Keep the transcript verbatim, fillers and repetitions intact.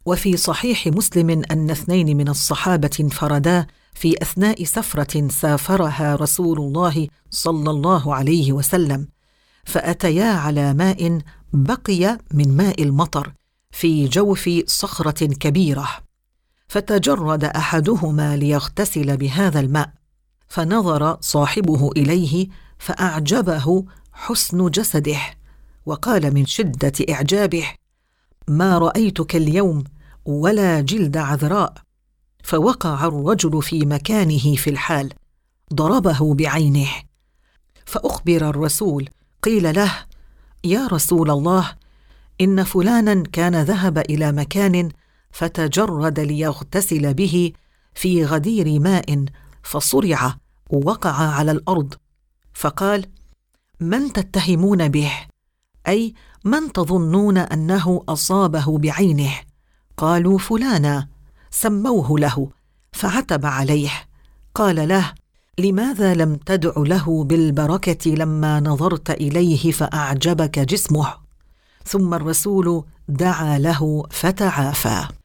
وفي صحيح مسلم أن اثنين من الصحابة انفردا في أثناء سفرة سافرها رسول الله صلى الله عليه وسلم، فأتيا على ماء بقي من ماء المطر في جوف صخرة كبيرة، فتجرد أحدهما ليغتسل بهذا الماء، فنظر صاحبه إليه فأعجبه حسن جسده، وقال من شدة إعجابه: ما رأيتك اليوم ولا جلد عذراء. فوقع الرجل في مكانه في الحال، ضربه بعينه، فأخبر الرسول، قيل له: يا رسول الله، إن فلانا كان ذهب إلى مكان فتجرد ليغتسل به في غدير ماء فصرع ووقع على الأرض. فقال: من تتهمون به؟ أي من تظنون أنه أصابه بعينه؟ قالوا: فلانا. سموه له فعتب عليه، قال له: لماذا لم تدع له بالبركة لما نظرت إليه فأعجبك جسمه؟ ثم الرسول دعا له فتعافى.